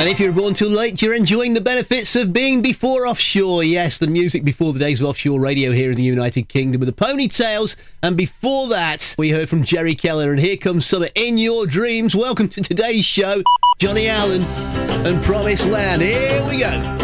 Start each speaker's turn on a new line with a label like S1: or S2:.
S1: And if you're born too late, you're enjoying the benefits of being before offshore. Yes, the music before the days of offshore radio here in the United Kingdom with the Ponytails. And before that, we heard from Jerry Keller and Here Comes Summer in Your Dreams. Welcome to today's show, Johnny Allen and Promised Land. Here we go.